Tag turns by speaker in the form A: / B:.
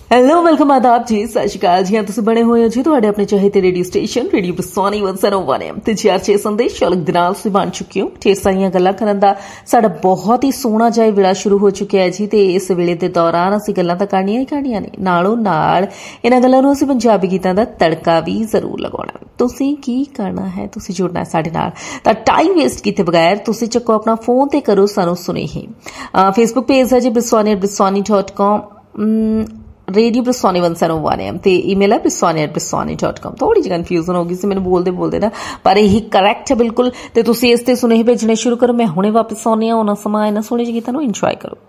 A: Hello welcome ਆਦਾਬ ਜੀ, ਸਤਿ ਸ਼੍ਰੀ ਅਕਾਲ ਜੀ। ਹਾਂ ਤੁਸੀਂ ਬਣੇ ਹੋਏ ਹੋ ਜੀ ਤੁਹਾਡੇ ਆਪਣੇ ਚਾਹੀਦੇ ਰੇਡੀਓ ਸਟੇਸ਼ਨ ਰੇਡੀਓ ਬਰਸਾਨੀ 101 FM ਤੇ GRJ ਸੰਦੇਸ਼ ਚਲਕ ਦੇ ਨਾਲ ਤੁਸੀਂ ਬਣ ਚੁੱਕੇ ਹੋ। ਢੇਰ ਸਾਰੀਆਂ ਗੱਲਾਂ ਕਰਨ ਦਾ ਸਾਡਾ ਬਹੁਤ ਹੀ ਸੋਹਣਾ ਜਿਹਾ ਵੇਲਾ ਸ਼ੁਰੂ ਹੋ ਚੁੱਕਿਆ ਹੈ ਜੀ। ਤੇ ਇਸ ਵੇਲੇ ਦੇ ਦੌਰਾਨ ਅਸੀਂ ਗੱਲਾਂ ਤਾਂ ਕਰਨੀਆਂ ਹੀ ਕਰਨੀਆਂ ਨੇ, ਨਾਲੋਂ ਨਾਲ ਇਹਨਾਂ ਗੱਲਾਂ ਨੂੰ ਅਸੀਂ ਪੰਜਾਬੀ ਗੀਤਾਂ ਦਾ ਤੜਕਾ ਵੀ ਜ਼ਰੂਰ ਲਗਾਉਣਾ। ਤੁਸੀਂ ਕੀ ਕਰਨਾ ਹੈ, ਤੁਸੀਂ ਜੁੜਨਾ ਸਾਡੇ ਨਾਲ। ਤਾਂ ਟਾਈਮ ਵੇਸਟ ਕੀਤੇ ਬਗੈਰ ਤੁਸੀਂ ਚੱਕੋ ਆਪਣਾ ਫੋਨ ਤੇ ਕਰੋ ਸਾਨੂੰ ਸੁਨੇਹੇ। ਫੇਸਬੁੱਕ ਪੇਜ ਹੈ ਜੀ biswani@biswani.com, रेडियो बिरसानी 101 FM ਤੇ ਈਮੇਲ ਹੈ biswani@biswani.com। ਥੋੜੀ ਜਿਹੀ ਕਨਫਿਊਜ਼ਨ ਹੋ ਗਈ ਸੀ ਮੈਨੂੰ ਬੋਲਦੇ ਨਾ, ਪਰ ਇਹੀ ਕਰੈਕਟ ਹੈ ਬਿਲਕੁਲ। ਤੇ ਤੁਸੀਂ ਇਸ ਤੇ ਸੁਨੇਹੇ ਭੇਜਣੇ ਸ਼ੁਰੂ ਕਰੋ। ਮੈਂ ਹੁਣੇ ਵਾਪਸ ਆਉਂਦੀ ਹਾਂ ਉਹਨਾਂ ਸਮਾਂ ਇਹਨਾਂ ਸੋਹਣੇ ਜਿਹੇ ਗੀਤਾਂ ਨੂੰ ਇੰਜੋਏ ਕਰੋ।